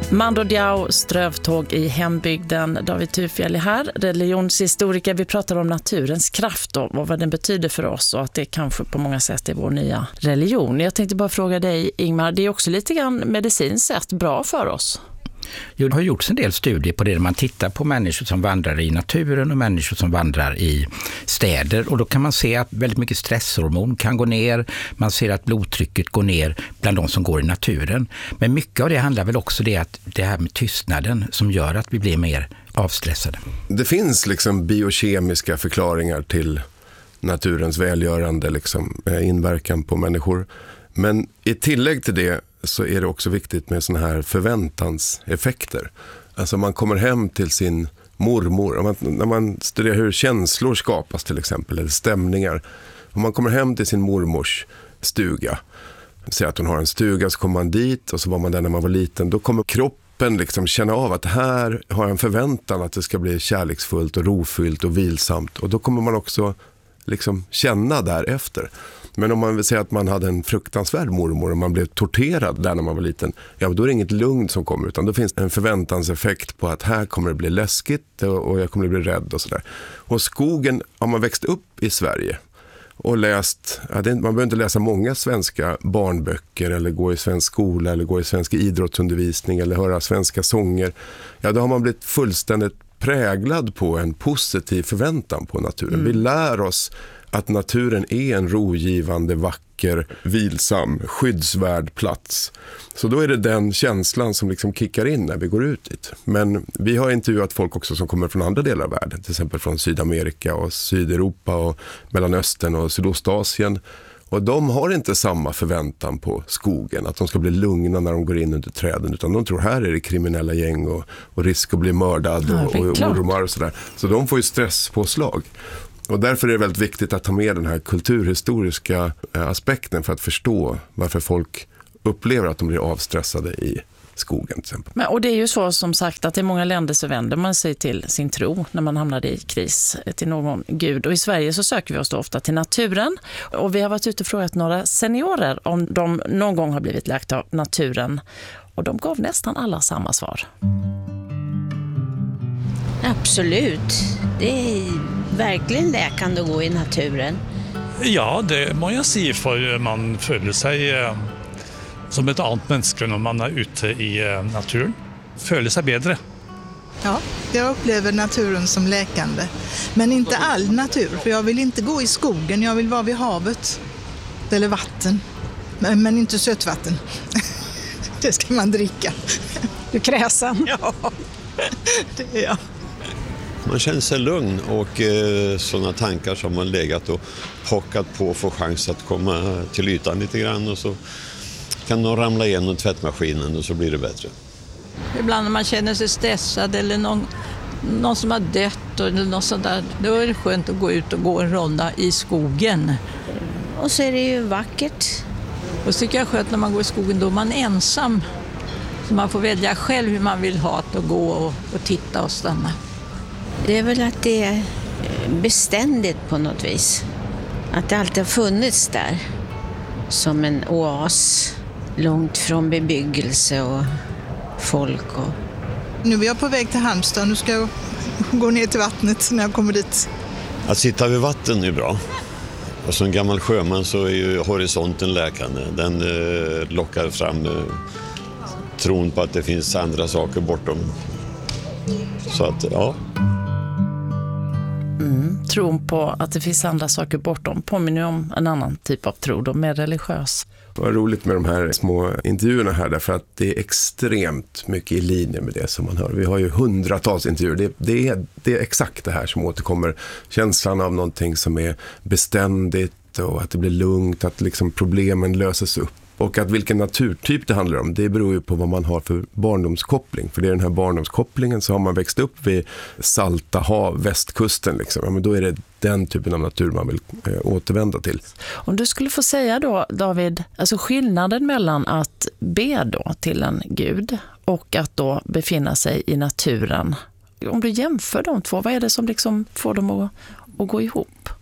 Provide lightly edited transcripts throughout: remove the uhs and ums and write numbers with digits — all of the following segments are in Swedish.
Mando Diao, strövtåg i hembygden. David Thurfjell är här, religionshistoriker. Vi pratar om naturens kraft och vad den betyder för oss och att det kanske på många sätt är vår nya religion. Jag tänkte bara fråga dig, Ingmar, det är också lite grann medicinskt sett bra för oss? Det har gjorts en del studier på det där man tittar på människor som vandrar i naturen och människor som vandrar i städer, och då kan man se att väldigt mycket stresshormon kan gå ner, man ser att blodtrycket går ner bland de som går i naturen. Men mycket av det handlar väl också det att det här med tystnaden som gör att vi blir mer avstressade. Det finns liksom biokemiska förklaringar till naturens välgörande inverkan på människor. Men i tillägg till det så är det också viktigt med såna här förväntanseffekter. Alltså man kommer hem till sin mormor. När man studerar hur känslor skapas till exempel, eller stämningar. Om man kommer hem till sin mormors stuga, säger att hon har en stuga, så kommer man dit och så var man där när man var liten. Då kommer kroppen känna av att här har jag en förväntan att det ska bli kärleksfullt och rofyllt och vilsamt. Och då kommer man också känna därefter. Men om man vill säga att man hade en fruktansvärd mormor och man blev torterad där när man var liten, ja, då är det inget lugn som kommer, utan då finns det en förväntanseffekt på att här kommer det bli läskigt och jag kommer bli rädd och sådär. Och skogen, om man växt upp i Sverige och läst, man behöver inte läsa många svenska barnböcker eller gå i svensk skola eller gå i svensk idrottsundervisning eller höra svenska sånger, ja, då har man blivit fullständigt präglad på en positiv förväntan på naturen. Vi lär oss att naturen är en rogivande, vacker, vilsam, skyddsvärd plats. Så då är det den känslan som kickar in när vi går ut dit. Men vi har intervjuat folk också som kommer från andra delar av världen, till exempel från Sydamerika och Sydeuropa och Mellanöstern och Sydostasien. Och de har inte samma förväntan på skogen, att de ska bli lugna när de går in under träden, utan de tror här är det kriminella gäng och risk att bli mördad och ormar och sådär. Så de får ju stresspåslag. Och därför är det väldigt viktigt att ta med den här kulturhistoriska aspekten för att förstå varför folk upplever att de blir avstressade i skogen till exempel. Men, och det är ju så som sagt att i många länder så vänder man sig till sin tro när man hamnar i kris, till någon gud. Och i Sverige så söker vi oss då ofta till naturen. Och vi har varit ute och frågat några seniorer om de någon gång har blivit läkt av naturen. Och de gav nästan alla samma svar. Absolut. Det är verkligen läkande att gå i naturen. Ja, det må jag säga, för man føler sig som ett annat människa när man är ute i naturen. Føler sig bättre. Ja, jag upplever naturen som läkande. Men inte all natur, för jag vill inte gå i skogen, jag vill vara vid havet. Eller vatten, men inte sötvatten. Det ska man dricka. Du är kräsen. Ja, det är jag. Man känner sig lugn och sådana tankar som man legat och pockat på får chans att komma till ytan lite grann, och så kan de ramla igenom tvättmaskinen och så blir det bättre. Ibland när man känner sig stressad eller någon som har dött eller något sånt där, då är det skönt att gå ut och gå en ronda i skogen. Och så är det ju vackert. Och så tycker jag skönt när man går i skogen, då är man ensam. Så man får välja själv hur man vill ha att gå och titta och stanna. Det är väl att det är beständigt på något vis. Att det alltid har funnits där. Som en oas. Långt från bebyggelse och folk. Nu är jag på väg till Halmstad. Nu ska jag gå ner till vattnet när jag kommer dit. Att sitta vid vatten är bra. Och som gammal sjöman så är ju horisonten läkande. Den lockar fram tron på att det finns andra saker bortom. Så att, ja. Tron på att det finns andra saker bortom påminner om en annan typ av tro, då, mer religiös. Det var roligt med de här små intervjuerna här, därför att det är extremt mycket i linje med det som man hör. Vi har ju hundratals intervjuer. Det är exakt det här som återkommer. Känslan av någonting som är beständigt och att det blir lugnt, att problemen löses upp. Och att vilken naturtyp det handlar om, det beror ju på vad man har för barndomskoppling. För det är den här barndomskopplingen, så har man växt upp vid Salta hav, västkusten. Ja, men då är det den typen av natur man vill återvända till. Om du skulle få säga då, David, alltså skillnaden mellan att be då till en gud och att då befinna sig i naturen. Om du jämför de två, vad är det som får dem att gå ihop?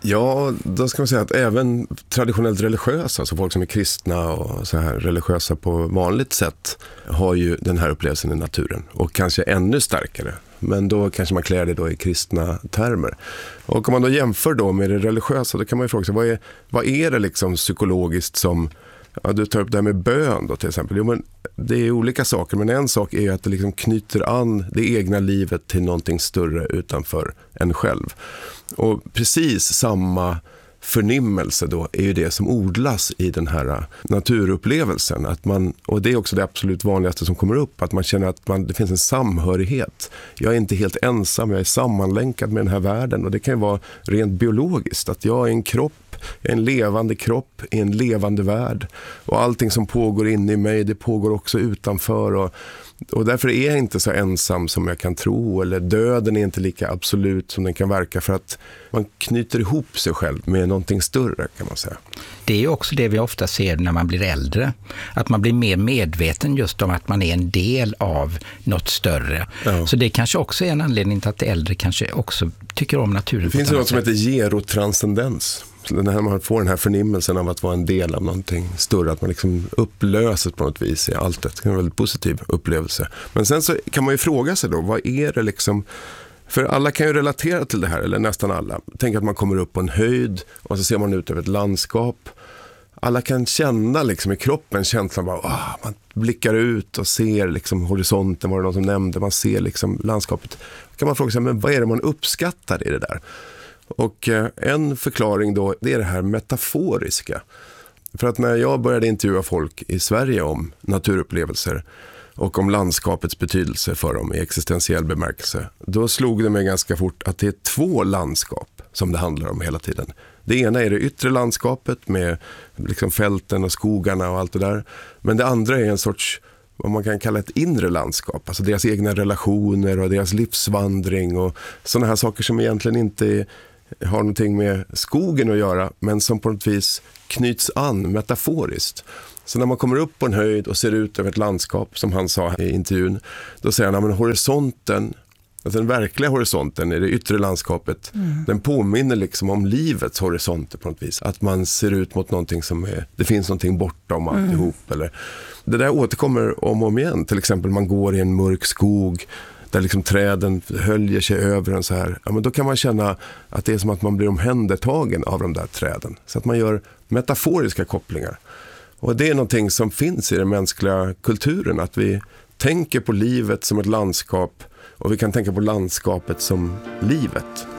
Ja, då ska man säga att även traditionellt religiösa, alltså folk som är kristna och så här religiösa på vanligt sätt, har ju den här upplevelsen i naturen. Och kanske ännu starkare. Men då kanske man klär det då i kristna termer. Och om man då jämför då med det religiösa, då kan man ju fråga sig, vad är det liksom psykologiskt som... Ja, du tar upp det här med bön då till exempel. Jo, men det är olika saker, men en sak är ju att det liksom knyter an det egna livet till någonting större utanför en själv. Och precis samma förnimmelse då är ju det som odlas i den här naturupplevelsen. Att man, och det är också det absolut vanligaste som kommer upp, att man känner att det finns en samhörighet. Jag är inte helt ensam, jag är sammanlänkad med den här världen, och det kan ju vara rent biologiskt, att jag är en kropp, en levande kropp i en levande värld, och allting som pågår inne i mig, det pågår också utanför, och därför är jag inte så ensam som jag kan tro, eller döden är inte lika absolut som den kan verka, för att man knyter ihop sig själv med någonting större, kan man säga. Det är ju också det vi ofta ser när man blir äldre, att man blir mer medveten just om att man är en del av något större. Ja. Så det kanske också är en anledning till att äldre kanske också tycker om naturen. Det finns ju något som heter gerotranscendens. När man får den här förnimmelsen av att vara en del av någonting större, att man liksom upplöses på något vis i allt. Det är en väldigt positiv upplevelse. Men sen så kan man ju fråga sig då, vad är det liksom, för alla kan ju relatera till det här, eller nästan alla. Tänk att man kommer upp på en höjd och så ser man ut över ett landskap. Alla kan känna liksom i kroppen känslan bara, man blickar ut och ser liksom horisonten, var det någon som nämnde, man ser liksom landskapet. Då kan man fråga sig, men vad är det man uppskattar i det där? Och en förklaring då, det är det här metaforiska. För att när jag började intervjua folk i Sverige om naturupplevelser och om landskapets betydelse för dem i existentiell bemärkelse, då slog det mig ganska fort att det är 2 landskap som det handlar om hela tiden. Det ena är det yttre landskapet med liksom fälten och skogarna och allt det där. Men det andra är en sorts, vad man kan kalla ett inre landskap. Alltså deras egna relationer och deras livsvandring och sådana här saker som egentligen inte har någonting med skogen att göra, men som på något vis knyts an metaforiskt. Så när man kommer upp på en höjd och ser ut över ett landskap, som han sa i intervjun, då säger han att horisonten, att den verkliga horisonten i det yttre landskapet, den påminner liksom om livets horisonter på något vis. Att man ser ut mot någonting som det finns någonting bortom alltihop. Eller, det där återkommer om och om igen. Till exempel man går i en mörk skog där liksom träden höljer sig över en så här. Ja, men då kan man känna att det är som att man blir omhändertagen av de där träden. Så att man gör metaforiska kopplingar. Och det är någonting som finns i den mänskliga kulturen, att vi tänker på livet som ett landskap och vi kan tänka på landskapet som livet.